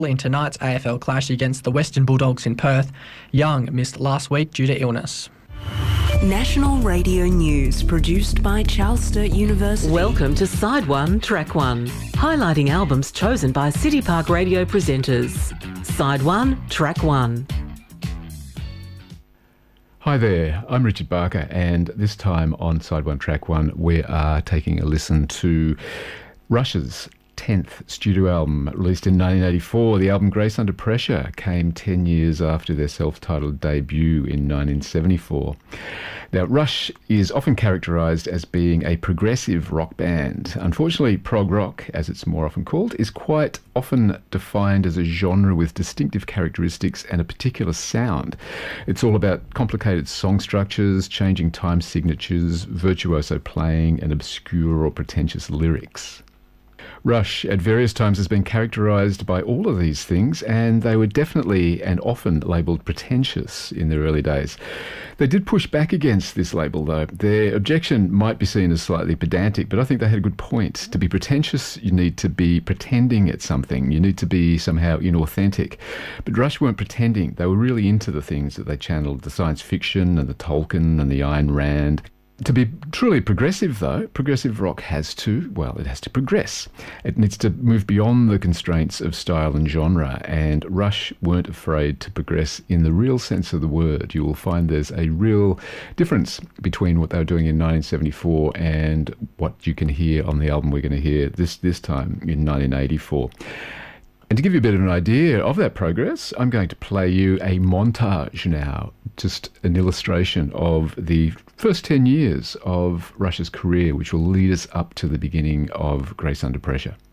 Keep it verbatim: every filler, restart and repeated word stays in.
In tonight's A F L clash against the Western Bulldogs in Perth, Young missed last week due to illness. National Radio News, produced by Charles Sturt University. Welcome to Side One, Track One, highlighting albums chosen by City Park Radio presenters. Side One, Track One. Hi there, I'm Richard Barker, and this time on Side One, Track One, we are taking a listen to Rush's tenth studio album, released in nineteen eighty-four. The album Grace Under Pressure came ten years after their self-titled debut in nineteen seventy-four. Now, Rush is often characterised as being a progressive rock band. Unfortunately, prog rock, as it's more often called, is quite often defined as a genre with distinctive characteristics and a particular sound. It's all about complicated song structures, changing time signatures, virtuoso playing, and obscure or pretentious lyrics. Rush at various times has been characterised by all of these things, and they were definitely and often labelled pretentious in their early days. They did push back against this label, though. Their objection might be seen as slightly pedantic, but I think they had a good point. To be pretentious, you need to be pretending at something. You need to be somehow inauthentic. But Rush weren't pretending. They were really into the things that they channeled, the science fiction and the Tolkien and the Ayn Rand. To be truly progressive, though, progressive rock has to, well, it has to progress. It needs to move beyond the constraints of style and genre, and Rush weren't afraid to progress in the real sense of the word. You will find there's a real difference between what they were doing in nineteen seventy-four and what you can hear on the album we're going to hear this, this time in nineteen eighty-four. And to give you a bit of an idea of that progress, I'm going to play you a montage now, just an illustration of the first ten years of Rush's career, which will lead us up to the beginning of Grace Under Pressure.